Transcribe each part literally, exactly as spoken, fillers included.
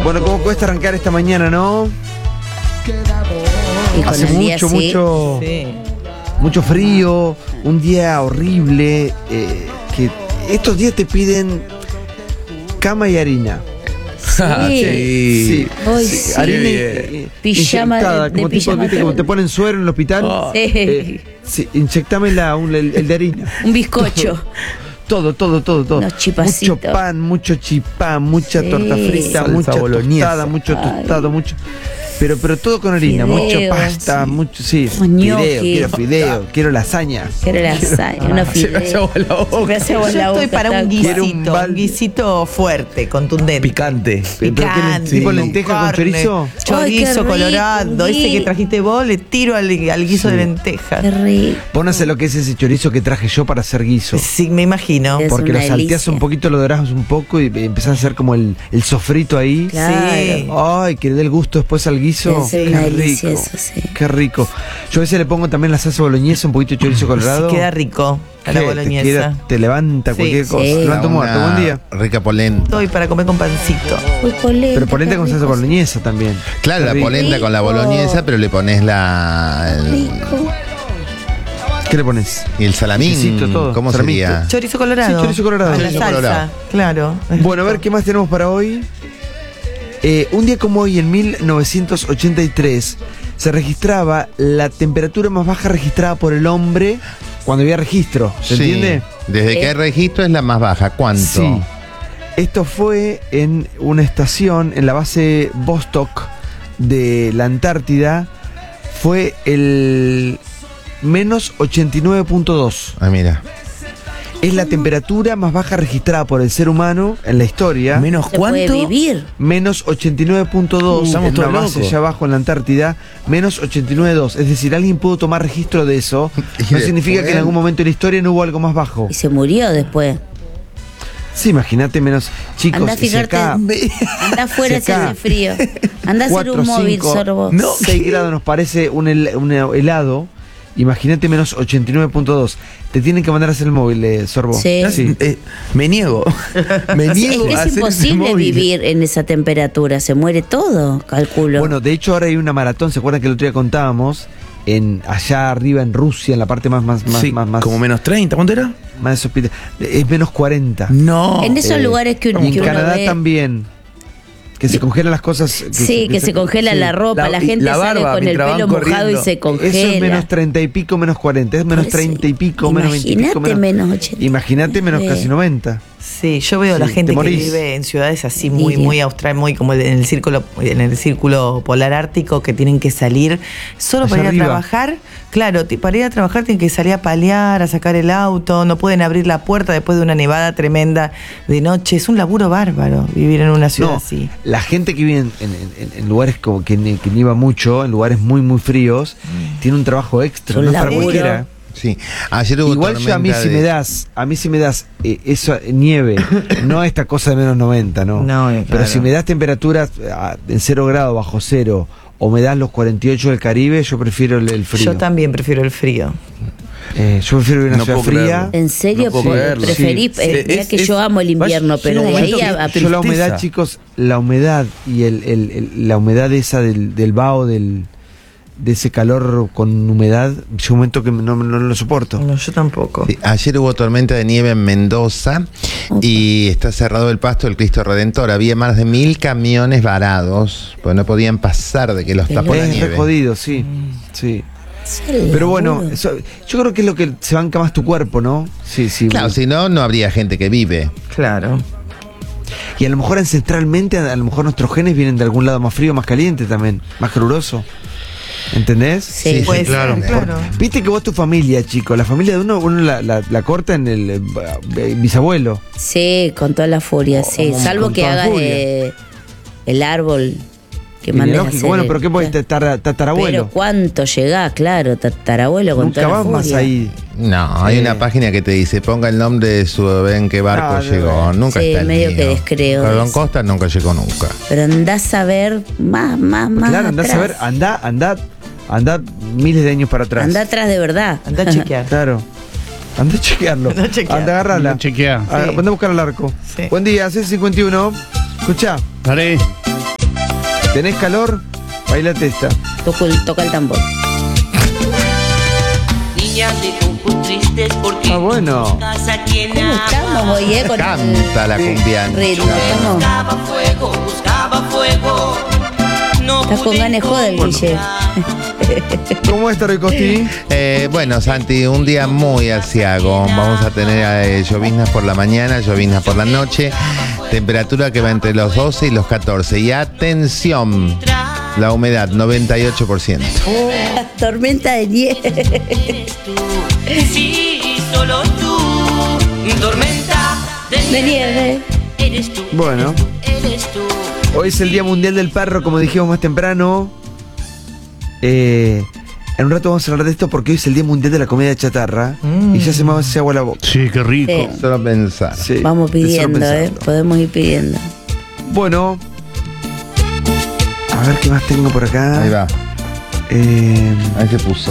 Bueno, ¿cómo cuesta arrancar esta mañana, no? Y con Hace el día mucho, sí. mucho, Sí. mucho frío, un día horrible, eh, que estos días te piden cama y harina. Sí. Sí, Ay, sí, sí. harina y- Bien. y- Pijama inyectada, de- de como tipo, pijama ¿viste? Como de- te ponen suero en el hospital. Oh. Sí. Eh, sí, inyectame la, un- el, el de harina. Un bizcocho. Todo, todo, todo, todo. Unos chipacitos. Mucho pan, mucho chipá, mucha Sí. torta frita, Salsa mucha boloñesa. tostada, mucho Ay. tostado, mucho. Pero, pero todo con harina, Fideos, mucho pasta, sí. mucho, sí. Unos Fideo, gnocchi. quiero fideo, quiero lasaña. Quiero lasaña, una Se me hace fideo. agua la boca. Se me hace agua Yo la estoy boca, para un tal cual. Quiero un guisito, un, balde. guisito fuerte, contundente. Picante. Pero que le- Picante, tipo con lenteja con carne, chorizo. Chorizo Ay, qué rico, colorado, ese que rico. trajiste vos, le tiro al, al guiso Sí. de lenteja. Qué rico. Pónase lo que es ese chorizo que traje yo para hacer guiso. Sí, me imagino. Es Porque lo una salteás delicia. un poquito, lo dorás un poco y empezás a hacer como el, el sofrito ahí. Claro. Sí. Ay, que le dé el gusto después al guiso. Es Qué una delicia rico. eso, sí. Qué rico. Yo a veces le pongo también la salsa boloñesa, un poquito de chorizo colorado. Sí, queda rico a la ¿Qué? boloñesa. Te, queda- te levanta Sí. cualquier cosa. Sí. Te levanta un muerto. Buen día. Rica polenta. Estoy para comer con pancito. Uy, polenta, Pero polenta qué con salsa rico. boloñesa también. Claro, Qué la rico. polenta con la Rico. boloñesa, pero le pones la. el- Rico. ¿Qué le pones? y el salamín. Quesito, todo. ¿Cómo Salamín. sería? Chorizo colorado. Sí, chorizo colorado. Con la Chorizo salsa, colorado. claro. Bueno, a ver qué más tenemos para hoy. Eh, un día como hoy, en mil novecientos ochenta y tres, se registraba la temperatura más baja registrada por el hombre cuando había registro. ¿Se Sí. entiende? Desde que hay registro es la más baja. ¿Cuánto? Sí. Esto fue en una estación en la base Vostok de la Antártida. Fue el menos ochenta y nueve punto dos. Ah, mira. Es la temperatura más baja registrada por el ser humano en la historia. ¿Menos Se puede cuánto? vivir. Menos ochenta y nueve punto dos. Uh, estamos en una todos base locos. allá abajo en la Antártida. Menos ochenta y nueve punto dos. Es decir, alguien pudo tomar registro de eso. Y No significa que en después- algún momento de la historia no hubo algo más bajo. Y se murió después. Sí, imagínate menos. Chicos, Anda a si fijarte. acá Anda afuera Si si acá- hace frío. Anda a hacer cuatro, un móvil, cinco, sorbo. no, seis grados nos parece un, hel- un helado. Imagínate menos ochenta y nueve punto dos. Te tienen que mandar a hacer el móvil, eh, Sorbo. Sí. Eh, me niego. Me Sí, es niego que a es hacer ese imposible móvil. vivir en esa temperatura. Se muere todo, calculo. Bueno, de hecho ahora hay una maratón, ¿se acuerdan que el otro día contábamos? En, allá arriba en Rusia, en la parte más, más, más, Sí, más, más, como menos treinta. ¿Cuánto era? más deshospita- es menos cuarenta. No. en esos eh, lugares que, uno- Y en que uno Canadá ve. también. Que se congelan las cosas. que Sí, que se congela sí. la ropa, la, La- gente la sale barba con el mientras pelo van mojado y corriendo. se congela. Eso es menos treinta y pico, menos cuarenta. Es menos Por eso, treinta y pico, menos veinte y pico. imagínate menos ochenta. Imagínate menos Sí. casi noventa. Sí, yo veo a la Sí, gente te que morís. vive en ciudades así muy, Lidia. muy austral, muy como en el círculo, en el círculo polar ártico, que tienen que salir solo Allá para ir arriba. a trabajar. Claro, ti- para ir a trabajar tienen que salir a palear, a sacar el auto, no pueden abrir la puerta después de una nevada tremenda de noche. Es un laburo bárbaro vivir en una ciudad No, así. la gente que vive en, en- en- en lugares como que, ni- que nieva mucho, en lugares muy, muy fríos, tiene un trabajo extra. Un No es para laburo. cualquiera. Sí. Ayer hubo Igual yo a mí tormenta si de- me das, a mí si me das eh, eso, nieve, no esta cosa de menos noventa, ¿no? No, eh, Pero claro. si me das temperaturas ah, en cero grado, bajo cero, o me das los cuarenta y ocho del Caribe, yo prefiero el, el frío. Yo también prefiero el frío. Eh, yo prefiero vivir en una No ciudad puedo fría. creerlo. ¿En serio? No puedo Pre- creerlo. preferí, Sí, eh, sí. mirá Es- que es- yo amo el invierno, vaya, pero llega un de ahí momento a, que- a- Yo la tristeza. humedad, chicos, la humedad y el, el- el- la humedad esa del, del vaho, del, de ese calor con humedad, llega un momento que no, no lo soporto. No, yo tampoco. Sí, ayer hubo tormenta de nieve en Mendoza y está cerrado el pasto del Cristo Redentor. Había más de mil camiones varados, pues no podían pasar de que los tapó la Es re nieve. jodido, sí. sí. Es el Pero bueno, laburo. eso- yo creo que es lo que se banca más tu cuerpo, ¿no? Sí, sí. Claro, si no, no habría gente que vive. Claro. Y a lo mejor ancestralmente, a lo mejor nuestros genes vienen de algún lado más frío, más caliente también, más caluroso. ¿Entendés? Sí. Puede claro. ser, claro. Viste que vos tu familia, chico, la familia de uno, uno la, la- la corta en el eh, eh, bisabuelo. Sí, con toda la furia, sí. Con- Salvo con que toda hagas furia. eh, el árbol que mandes a Genealógico. hacer. Bueno, el- pero ¿qué podés claro. tatar, tatarabuelo? Pero cuánto llegás, claro, tatarabuelo con Nunca toda la vas más furia. ahí. No, hay Sí. una página que te dice, ponga el nombre de su bebé en qué barco Ah, llegó. de- Nunca Sí, está el medio mío. que descreo de Cordón eso. Costa nunca llegó nunca. Pero andás a ver más, más, más. Claro, andás a atrás. ver, andá, andá, andá miles de años para atrás. Andá atrás de verdad. Anda a chequear. Claro. Anda a chequearlo. Anda a chequear. Anda a agarrarla. Anda a chequear. Ah, Sí. Anda a buscar el arco. Sí. Buen día, C cincuenta y uno. Escucha. Haré. ¿Tenés calor? Bailate esta. Toco el- Toca el tambor. Niña de ojos tristes porque Ah, bueno. buscas a quien ¿Cómo estamos ama. hoy, eh? Con Canta la el cumbiancha. ritmo. Estamos. Buscaba fuego, buscaba fuego. No Estás con pude ganas de joder, Guille. ¿Cómo está Ricosti? Eh, bueno, Santi, un día muy asiago. Vamos a tener eh, lloviznas por la mañana, lloviznas por la noche. Temperatura que va entre los doce y los catorce. Y atención, la humedad, noventa y ocho por ciento. Tormenta de nieve. Eres tú, sí, solo tú. Tormenta de De nieve. nieve. Eres tú. Bueno. Eres tú. Hoy es el Día Mundial del Perro, como dijimos más temprano. Eh, en un rato vamos a hablar de esto porque hoy es el Día Mundial de la Comida Chatarra. Mm. Y ya se me hace agua la boca. Sí, qué rico. Sí. Solo pensar. Sí, Vamos es solo pidiendo, ¿eh? pensarlo. Podemos ir pidiendo. Bueno. A ver qué más tengo por acá. Ahí va, Eh, ahí se puso.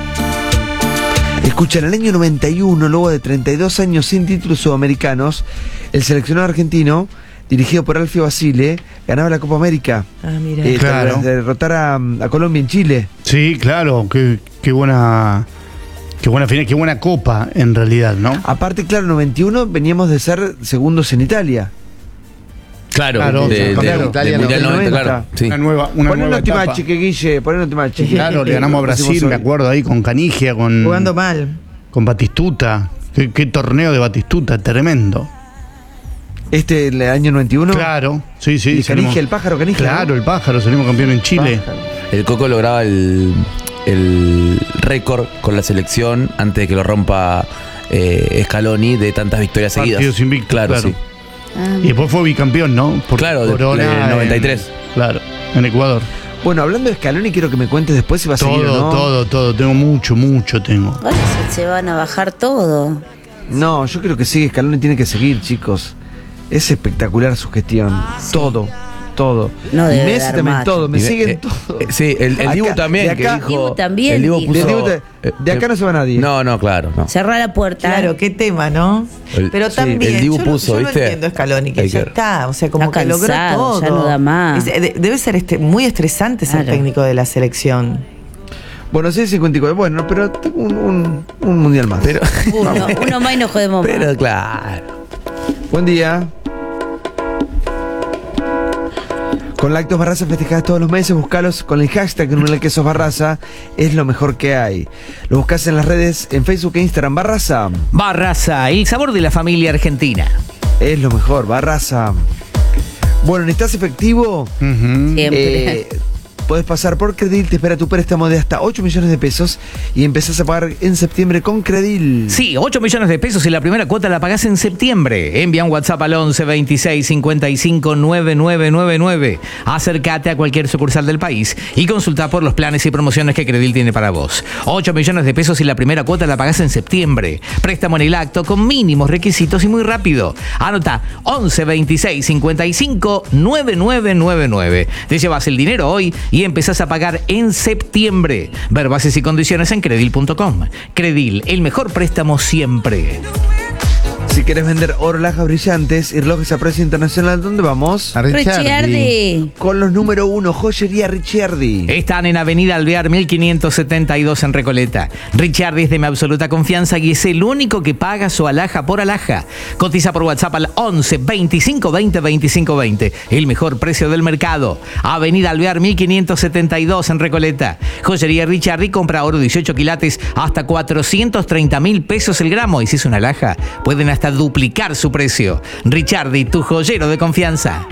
escucha, en el año noventa y uno, luego de treinta y dos años sin títulos sudamericanos, el seleccionado argentino, dirigido por Alfio Basile, ganaba la Copa América. Ah, mira. Eh, Claro. tras derrotar a, a Colombia en Chile. Sí, claro, qué, qué buena. Qué buena final, qué buena copa en realidad, ¿no? Aparte, claro, en noventa y uno veníamos de ser segundos en Italia. Claro, Claro, de, de- claro. de Italia Mundial noventa. noventa, claro. Sí. Una nueva, una Poné nueva un etapa. timache, que Guille, poné un timache. Claro, le ganamos a Brasil, me acuerdo ahí con Canigia, con, Jugando mal. con Batistuta. Qué, qué torneo de Batistuta, tremendo. Este, el año noventa y uno. Claro, sí, sí. Y salimos- Canigia, el pájaro Canigia. Claro, ¿no? el pájaro, salimos campeón en Chile. Pájaro. El Coco lograba el, el récord con la selección antes de que lo rompa eh, Scaloni de tantas victorias seguidas. Partidos invictos, Claro, claro. sí. Ah, Y después fue bicampeón, ¿no? Por Claro, de- Corona del noventa y tres. en- claro, en Ecuador. Bueno, hablando de Scaloni, quiero que me cuentes después si va a Todo, seguir o no. todo, todo. Tengo mucho, mucho tengo. ahora se, se van a bajar todo. No, yo creo que sí, Scaloni tiene que seguir, chicos. Es espectacular su gestión. Todo, todo. No y debe Messi dar también más. todo, me Y de- siguen eh, todo. eh, sí, el, el Acá- Dibu también, de que acá- dijo. Dibu también el Dibu dijo. De, puso, Dibu- eh, de acá eh, no se va nadie. No, no, claro, no. Cerrar la puerta. Claro, qué tema, ¿no? El- Pero sí, también, el Dibu yo, lo- puso, yo lo ¿viste? entiendo, Scaloni, que Hay ya que- está, o sea, como Está que logró cansado, todo. ya no da más. Es- de- debe ser este, muy estresante ser Claro. técnico de la selección. Bueno, sí, cincuenta y cuatro. Bueno, pero tengo un, un, un mundial más. Pero, Uno, uno más y nos jodemos más. pero claro. Buen día. Con Lácteos Barraza festejadas todos los meses, buscalos con el hashtag en el que sos Barraza, es lo mejor que hay. Lo buscas en las redes, en Facebook e Instagram, Barraza, Barraza, el sabor de la familia argentina. es lo mejor, Barraza. Bueno, ¿necesitas efectivo? Ujú. Siempre. Eh, Podés pasar por Credil, te espera tu préstamo de hasta ocho millones de pesos y empezás a pagar en septiembre con Credil. Sí, ocho millones de pesos y la primera cuota la pagás en septiembre. Envía un WhatsApp al once veintiséis cincuenta y cinco noventa y nueve noventa y nueve. Acércate a cualquier sucursal del país y consulta por los planes y promociones que Credil tiene para vos. ocho millones de pesos y la primera cuota la pagás en septiembre. Préstamo en el acto con mínimos requisitos y muy rápido. Anota once veintiséis cincuenta y cinco noventa y nueve noventa y nueve. Te llevas el dinero hoy y empezás a pagar en septiembre. Ver bases y condiciones en credil punto com. Credil, el mejor préstamo siempre. Si querés vender oro, lajas brillantes y relojes a precio internacional, ¿dónde vamos? A Ricciardi. Ricciardi. Con los número uno, Joyería Ricciardi. Están en Avenida Alvear mil quinientos setenta y dos en Recoleta. Ricciardi es de mi absoluta confianza y es el único que paga su alhaja por alhaja. Cotiza por WhatsApp al once veinticinco veinte veinticinco veinte. El mejor precio del mercado. Avenida Alvear mil quinientos setenta y dos en Recoleta. Joyería Ricciardi compra oro dieciocho quilates hasta cuatrocientos treinta mil pesos el gramo. Y si es una alhaja, pueden hasta duplicar su precio. Ricciardi, tu joyero de confianza.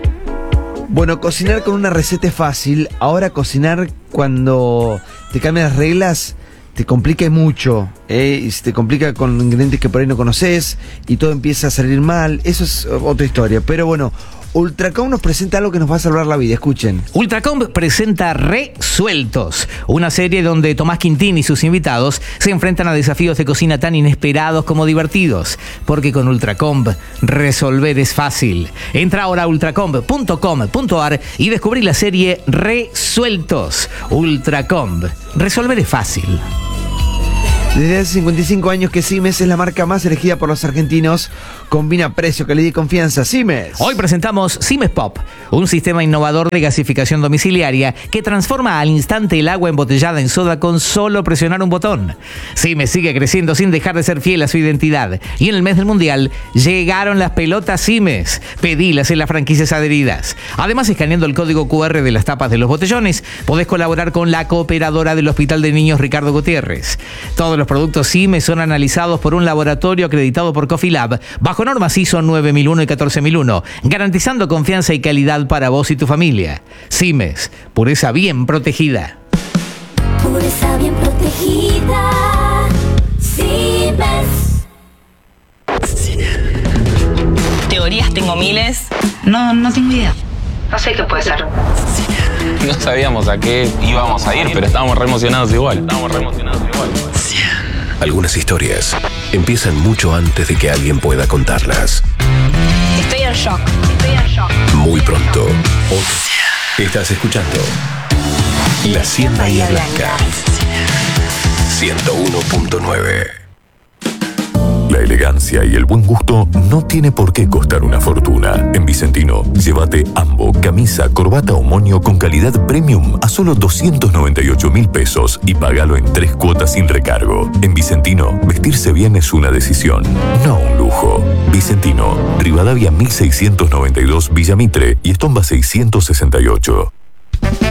Bueno, cocinar con una receta es fácil. Ahora cocinar cuando te cambian las reglas te complica mucho. ¿eh? Y se te complica con ingredientes que por ahí no conoces y todo empieza a salir mal. Eso es otra historia. Pero bueno, Ultracom nos presenta algo que nos va a salvar la vida. Escuchen. Ultracomp presenta Resueltos, una serie donde Tomás Quintín y sus invitados se enfrentan a desafíos de cocina tan inesperados como divertidos. Porque con Ultracomp, resolver es fácil. Entra ahora a ultracomp punto com punto ar y descubrí la serie Resueltos. Ultracomp, resolver es fácil. Desde hace cincuenta y cinco años que Siemens es la marca más elegida por los argentinos. Combina precio, calidad y confianza. Siemens. Hoy presentamos Siemens Pop, un sistema innovador de gasificación domiciliaria que transforma al instante el agua embotellada en soda con solo presionar un botón. Siemens sigue creciendo sin dejar de ser fiel a su identidad. Y en el mes del Mundial llegaron las pelotas Siemens. Pedilas en las franquicias adheridas. Además, escaneando el código cu erre de las tapas de los botellones, podés colaborar con la cooperadora del Hospital de Niños Ricardo Gutiérrez. Todos los productos Siemens son analizados por un laboratorio acreditado por Coffee Lab bajo normas I S O nueve mil uno y catorce mil uno, garantizando confianza y calidad para vos y tu familia. Siemens, pureza bien protegida. Pureza bien protegida. Siemens. Teorías tengo miles. No, no tengo idea. No sé qué puede ser. No sabíamos a qué íbamos a ir, pero estábamos re emocionados igual. Estábamos re emocionados igual. Algunas historias empiezan mucho antes de que alguien pueda contarlas. Estoy en shock. Estoy en shock. Muy pronto. Hoy estás escuchando La cien Bahía Blanca. ciento uno punto nueve. La elegancia y el buen gusto no tiene por qué costar una fortuna. En Vicentino, llévate Ambo, camisa, corbata o moño con calidad premium a solo doscientos noventa y ocho mil pesos y págalo en tres cuotas sin recargo. En Vicentino, vestirse bien es una decisión, no un lujo. Vicentino, Rivadavia mil seiscientos noventa y dos Villa Mitre y Estomba seiscientos sesenta y ocho.